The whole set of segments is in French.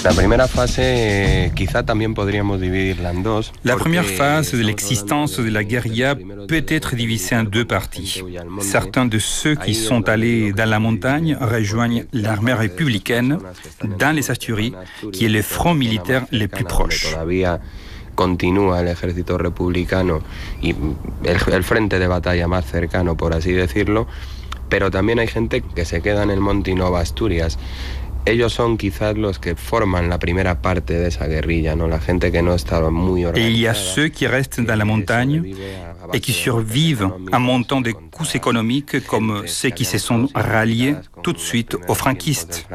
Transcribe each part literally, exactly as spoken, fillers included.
La première phase, quizá también podríamos dividirla en dos. La première phase de l'existence de la guérilla peut être divisée en deux parties. Certains de ceux qui sont allés dans la montagne rejoignent l'armée républicaine dans les Asturies, qui est le front militaire le plus proche. Continúa el ejército republicano y el, el frente de batalla más cercano, por así decirlo, pero también hay gente que se queda en el Monte y Nova Asturias. Ellos son quizás los que forman la primera parte de esa guerrilla, ¿no? La gente que no estaba muy organizada. Et il y a ceux qui restent dans la montagne et qui survivent en montant des coûts économiques comme ceux qui se sont ralliés tout de suite aux franquistes.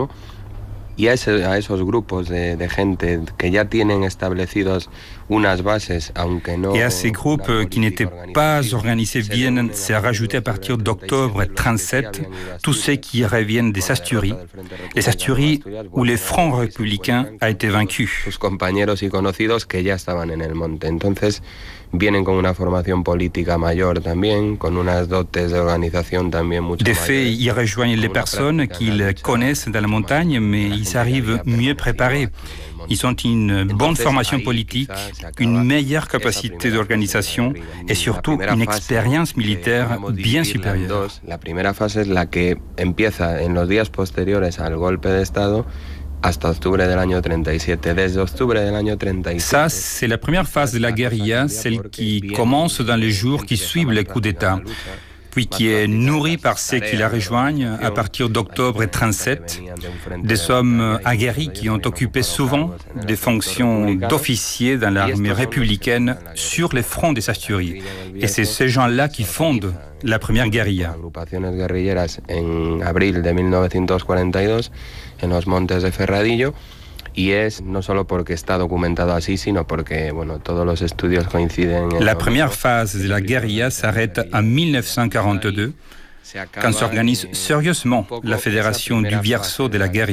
Y a, ese, a esos grupos de, de gente que ya tienen establecidos unas bases, aunque no... Et à ces groupes qui n'étaient pas organisés viennent se rajouter à partir d'octobre trente-sept tous ceux qui reviennent des Asturies, les Asturies où le front républicain a été vaincu. Sus compañeros y conocidos que ya estaban en el monte. Entonces vienen con una formación política mayor también, con unas dotes de organización también mucho De mayores. fait, ils rejoignent les personnes qu'ils connaissent dans la montagne, mais ils arrivent mieux préparés. Ils ont une bonne formation politique, une meilleure capacité d'organisation et surtout une expérience militaire bien supérieure. La primera fase es la que empieza en los días posteriores al golpe de Estado hasta octubre del año treinta y siete. Desde octubre del año treinta y siete. Ça, c'est la première phase de la guérilla, celle qui commence dans les jours qui suivent le coup d'État, puis qui est nourrie par ceux qui la rejoignent à partir d'octobre trente-sept, des hommes aguerris qui ont occupé souvent des fonctions d'officiers dans l'armée républicaine sur les fronts des Asturies. Et c'est ces gens-là qui fondent la première guérilla. Agrupaciones guerrilleras en abril de mil novecientos cuarenta y dos en los montes de Ferradillo. Y es no solo porque está documentado así, sino porque bueno, todos los estudios coinciden en... La première phase de la guérilla s'arrête en mille neuf cent quarante-deux, quand s'organise sérieusement la Fédération du Bierzo de la guérilla.